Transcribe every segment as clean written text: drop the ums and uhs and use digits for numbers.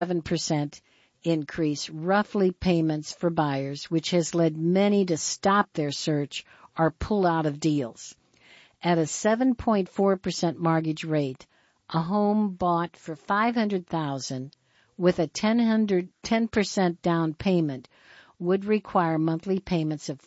7% increase roughly payments for buyers, which has led many to stop their search or pull out of deals. At a 7.4% mortgage rate, a home bought for $500,000 with a 10% down payment would require monthly payments of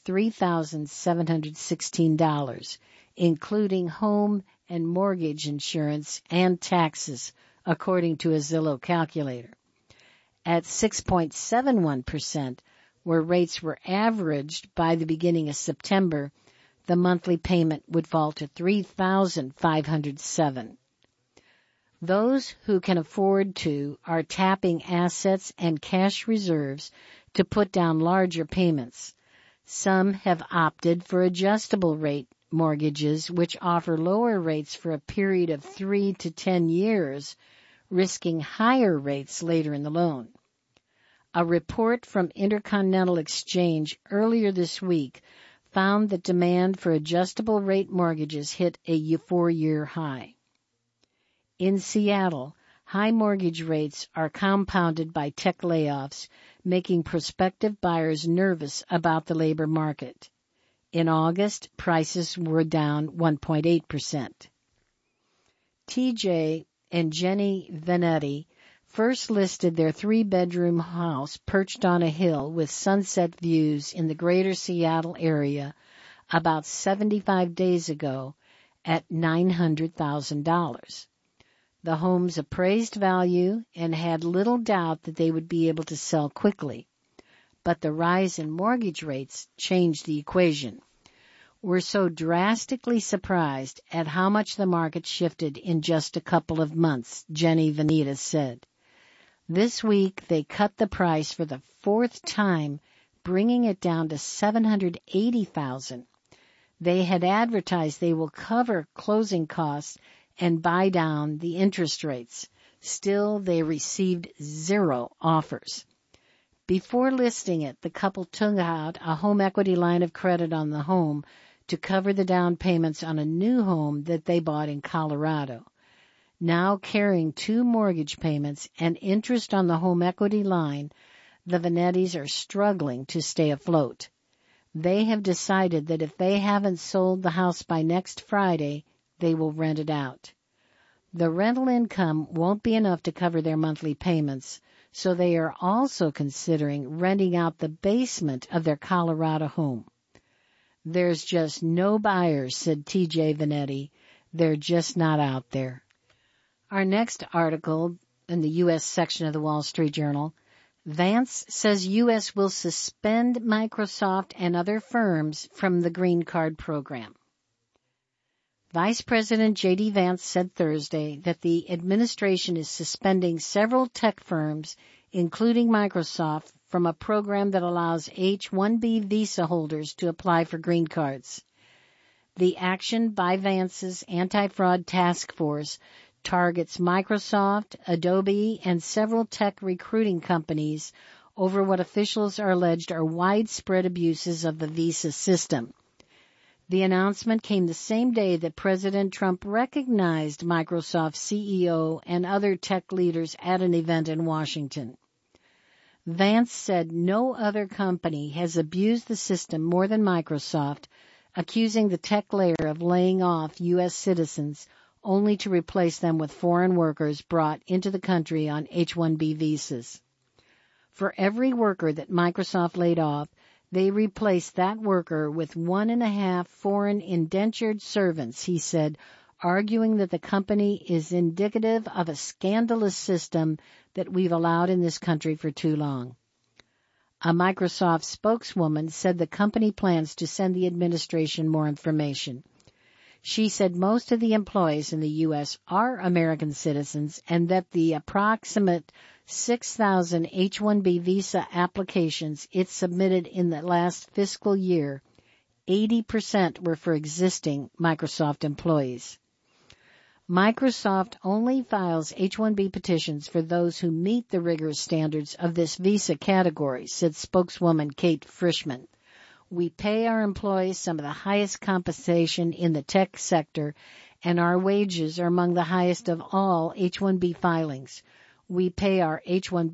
$3,716, including home and mortgage insurance and taxes, according to a Zillow calculator. At 6.71%, where rates were averaged by the beginning of September, the monthly payment would fall to $3,507. Those who can afford to are tapping assets and cash reserves to put down larger payments. Some have opted for adjustable rate mortgages, which offer lower rates for a period of 3 to 10 years, risking higher rates later in the loan. A report from Intercontinental Exchange earlier this week found that demand for adjustable rate mortgages hit a 4-year high. In Seattle, high mortgage rates are compounded by tech layoffs, making prospective buyers nervous about the labor market. In August, prices were down 1.8%. TJ and Jenny Vanetti first listed their 3-bedroom house perched on a hill with sunset views in the greater Seattle area about 75 days ago at $900,000. The home's appraised value and had little doubt that they would be able to sell quickly. But the rise in mortgage rates changed the equation. We're so drastically surprised at how much the market shifted in just a couple of months, Jenny Vanita said. This week they cut the price for the 4th time, bringing it down to $780,000. They had advertised they will cover closing costs and buy down the interest rates. Still, they received 0 offers. Before listing it, the couple took out a home equity line of credit on the home to cover the down payments on a new home that they bought in Colorado. Now carrying 2 mortgage payments and interest on the home equity line, the Vanettis are struggling to stay afloat. They have decided that if they haven't sold the house by next Friday, they will rent it out. The rental income won't be enough to cover their monthly payments, so they are also considering renting out the basement of their Colorado home. There's just no buyers, said TJ Vanetti. They're just not out there. Our next article in the U.S. section of the Wall Street Journal, Vance says U.S. will suspend Microsoft and other firms from the Green Card program. Vice President J.D. Vance said Thursday that the administration is suspending several tech firms, including Microsoft, from a program that allows H-1B visa holders to apply for green cards. The action by Vance's anti-fraud task force targets Microsoft, Adobe, and several tech recruiting companies over what officials are alleged are widespread abuses of the visa system. The announcement came the same day that President Trump recognized Microsoft CEO and other tech leaders at an event in Washington. Vance said no other company has abused the system more than Microsoft, accusing the tech layer of laying off U.S. citizens only to replace them with foreign workers brought into the country on H-1B visas. For every worker that Microsoft laid off, they replaced that worker with 1.5 foreign indentured servants, he said, arguing that the company is indicative of a scandalous system that we've allowed in this country for too long. A Microsoft spokeswoman said the company plans to send the administration more information. She said most of the employees in the U.S. are American citizens and that the approximate 6,000 H-1B visa applications it submitted in the last fiscal year, 80% were for existing Microsoft employees. Microsoft only files H-1B petitions for those who meet the rigorous standards of this visa category, said spokeswoman Kate Frischman. We pay our employees some of the highest compensation in the tech sector, and our wages are among the highest of all H-1B filings. we pay our H-1B